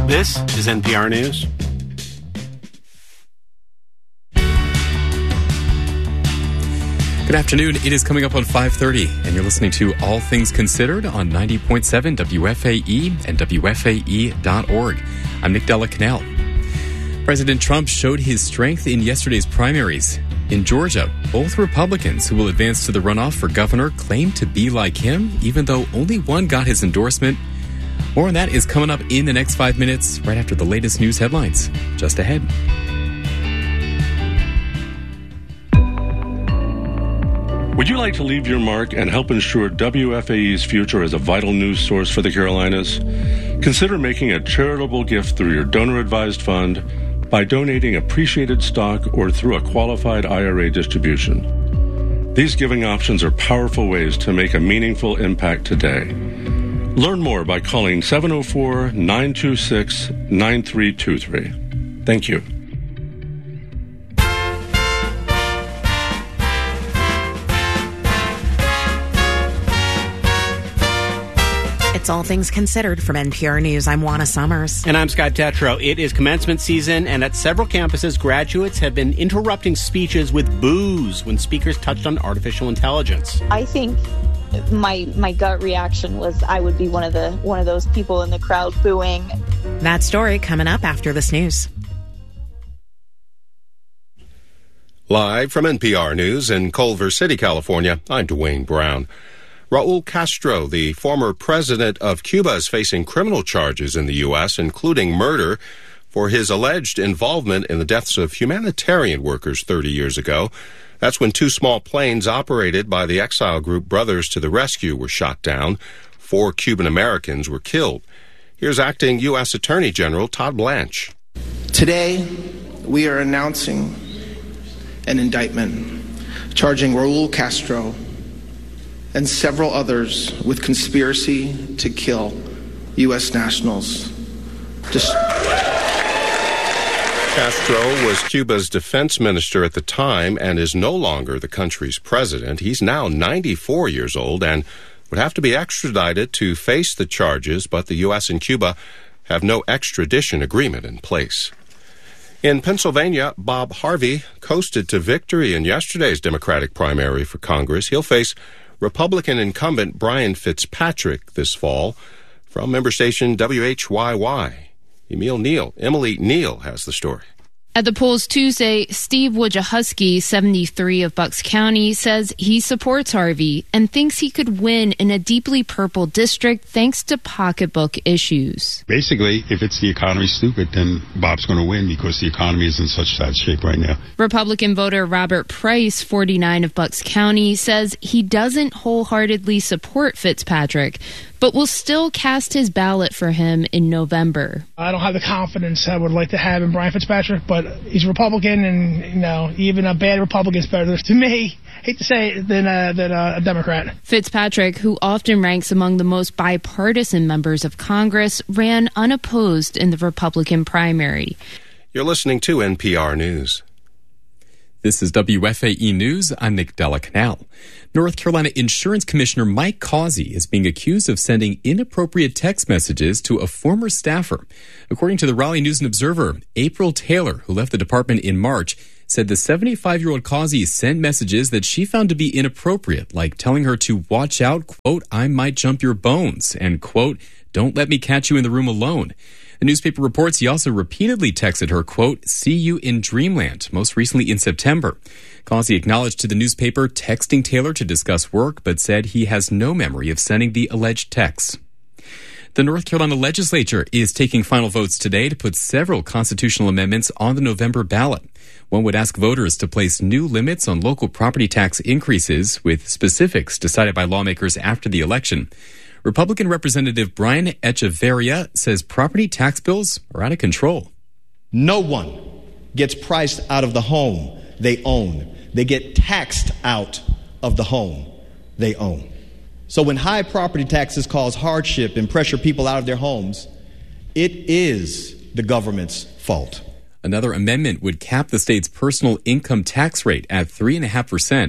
This is NPR News. Good afternoon. It is coming up on 5:30, and you're listening to All Things Considered on 90.7 WFAE and WFAE.org. I'm Nick Della Canal. President Trump showed his strength in yesterday's primaries. In Georgia, both Republicans who will advance to the runoff for governor claim to be like him, even though only one got his endorsement. More on that is coming up in the next 5 minutes, right after the latest news headlines. Just ahead. Would you like to leave your mark and help ensure WFAE's future as a vital news source for the Carolinas? Consider making a charitable gift through your donor-advised fund by donating appreciated stock or through a qualified IRA distribution. These giving options are powerful ways to make a meaningful impact today. Learn more by calling 704-926-9323. Thank you. It's All Things Considered from NPR News. I'm Juana Summers. And I'm Scott Tetro. It is commencement season, and at several campuses, graduates have been interrupting speeches with boos when speakers touched on artificial intelligence. I think my gut reaction was I would be one of those people in the crowd booing. That story coming up after this news. Live from NPR News in Culver City, California, I'm Dwayne Brown. Raul Castro, the former president of Cuba, is facing criminal charges in the U.S., including murder, for his alleged involvement in the deaths of humanitarian workers 30 years ago. That's when 2 small planes operated by the exile group Brothers to the Rescue were shot down. 4 Cuban Americans were killed. Here's Acting U.S. Attorney General Todd Blanche. Today, we are announcing an indictment charging Raul Castro and several others with conspiracy to kill U.S. nationals. Castro was Cuba's defense minister at the time and is no longer the country's president. He's now 94 years old and would have to be extradited to face the charges, but the U.S. and Cuba have no extradition agreement in place. In Pennsylvania, Bob Harvey coasted to victory in yesterday's Democratic primary for Congress. He'll face Republican incumbent Brian Fitzpatrick this fall. From member station WHYY, Emily Neal has the story. At the polls Tuesday, Steve Wojciechowski, 73 of Bucks County, says he supports Harvey and thinks he could win in a deeply purple district thanks to pocketbook issues. Basically, if it's the economy stupid, then Bob's going to win because the economy is in such bad shape right now. Republican voter Robert Price, 49 of Bucks County, says he doesn't wholeheartedly support Fitzpatrick, but will still cast his ballot for him in November. I don't have the confidence I would like to have in Brian Fitzpatrick, but he's a Republican, and even a bad Republican is better to me, hate to say it, than a Democrat. Fitzpatrick, who often ranks among the most bipartisan members of Congress, ran unopposed in the Republican primary. You're listening to NPR News. This is WFAE News. I'm Nick Della Canal. North Carolina Insurance Commissioner Mike Causey is being accused of sending inappropriate text messages to a former staffer. According to the Raleigh News and Observer, April Taylor, who left the department in March, said the 75-year-old Causey sent messages that she found to be inappropriate, like telling her to watch out, quote, I might jump your bones, and, quote, don't let me catch you in the room alone. The newspaper reports he also repeatedly texted her, quote, see you in dreamland, most recently in September. Causey acknowledged to the newspaper texting Taylor to discuss work, but said he has no memory of sending the alleged texts. The North Carolina legislature is taking final votes today to put several constitutional amendments on the November ballot. One would ask voters to place new limits on local property tax increases, with specifics decided by lawmakers after the election. Republican Representative Brian Echeverria says property tax bills are out of control. No one gets priced out of the home they own. They get taxed out of the home they own. So when high property taxes cause hardship and pressure people out of their homes, it is the government's fault. Another amendment would cap the state's personal income tax rate at 3.5%.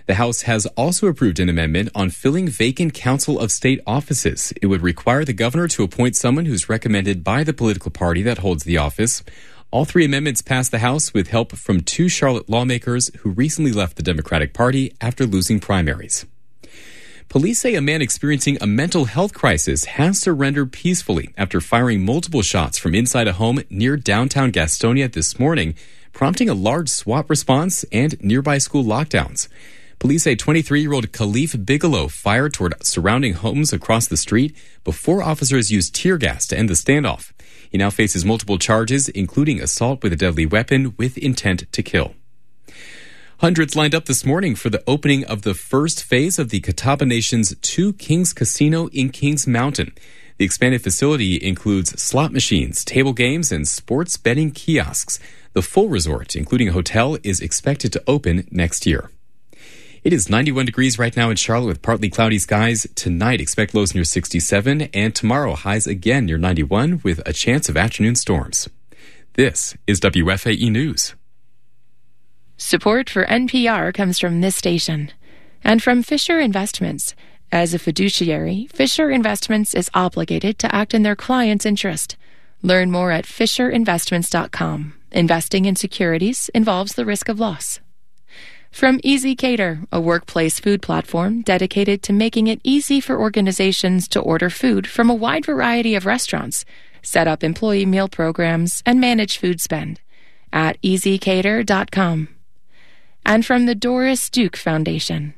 The House has also approved an amendment on filling vacant Council of State offices. It would require the governor to appoint someone who's recommended by the political party that holds the office. All three amendments passed the House with help from two Charlotte lawmakers who recently left the Democratic Party after losing primaries. Police say a man experiencing a mental health crisis has surrendered peacefully after firing multiple shots from inside a home near downtown Gastonia this morning, prompting a large SWAT response and nearby school lockdowns. Police say 23-year-old Khalif Bigelow fired toward surrounding homes across the street before officers used tear gas to end the standoff. He now faces multiple charges, including assault with a deadly weapon with intent to kill. Hundreds lined up this morning for the opening of the first phase of the Catawba Nation's Two Kings Casino in Kings Mountain. The expanded facility includes slot machines, table games, and sports betting kiosks. The full resort, including a hotel, is expected to open next year. It is 91 degrees right now in Charlotte with partly cloudy skies. Tonight, expect lows near 67, and tomorrow, highs again near 91 with a chance of afternoon storms. This is WFAE News. Support for NPR comes from this station and from Fisher Investments. As a fiduciary, Fisher Investments is obligated to act in their client's interest. Learn more at FisherInvestments.com. Investing in securities involves the risk of loss. From Easy Cater, a workplace food platform dedicated to making it easy for organizations to order food from a wide variety of restaurants, set up employee meal programs, and manage food spend at EasyCater.com. And from the Doris Duke Foundation.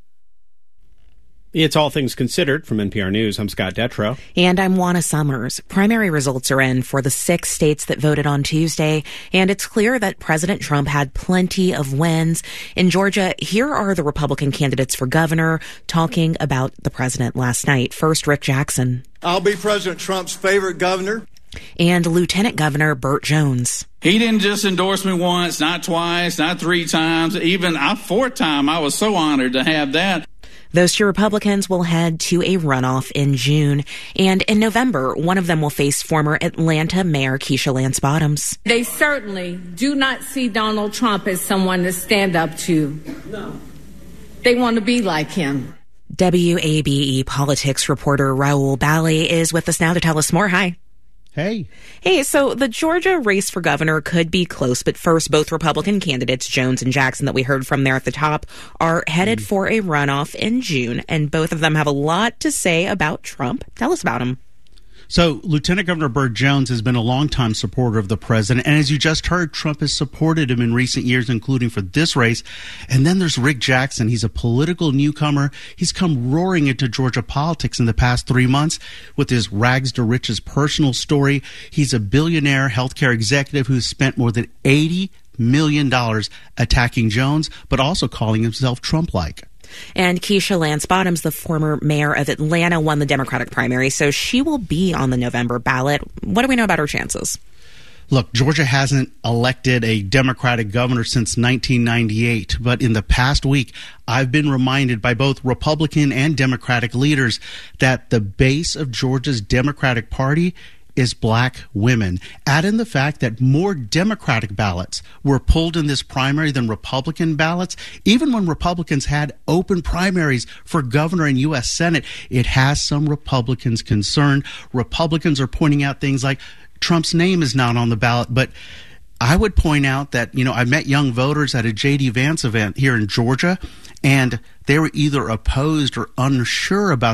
It's All Things Considered from NPR News. I'm Scott Detrow. And I'm Juana Summers. Primary results are in for the 6 states that voted on Tuesday, and it's clear that President Trump had plenty of wins. In Georgia, here are the Republican candidates for governor talking about the president last night. First, Rick Jackson. I'll be President Trump's favorite governor. And Lieutenant Governor Burt Jones. He didn't just endorse me once, not twice, not 3 times, even a 4th time. I was so honored to have that. Those 2 Republicans will head to a runoff in June. And in November, one of them will face former Atlanta Mayor Keisha Lance Bottoms. They certainly do not see Donald Trump as someone to stand up to. No. They want to be like him. WABE politics reporter Raul Bali is with us now to tell us more. Hi. Hey, so the Georgia race for governor could be close, but first, both Republican candidates, Jones and Jackson, that we heard from there at the top, are headed for a runoff in June, and both of them have a lot to say about Trump. Tell us about him. So Lieutenant Governor Burt Jones has been a longtime supporter of the president. And as you just heard, Trump has supported him in recent years, including for this race. And then there's Rick Jackson. He's a political newcomer. He's come roaring into Georgia politics in the past 3 months with his rags to riches personal story. He's a billionaire healthcare executive who's spent more than $80 million attacking Jones, but also calling himself Trump-like. And Keisha Lance Bottoms, the former mayor of Atlanta, won the Democratic primary, so she will be on the November ballot. What do we know about her chances? Look, Georgia hasn't elected a Democratic governor since 1998, but in the past week, I've been reminded by both Republican and Democratic leaders that the base of Georgia's Democratic Party is black women. Add in the fact that more Democratic ballots were pulled in this primary than Republican ballots. Even when Republicans had open primaries for governor and U.S. Senate, it has some Republicans concerned. Republicans are pointing out things like Trump's name is not on the ballot, but I would point out that, I met young voters at a J.D. Vance event here in Georgia, and they were either opposed or unsure about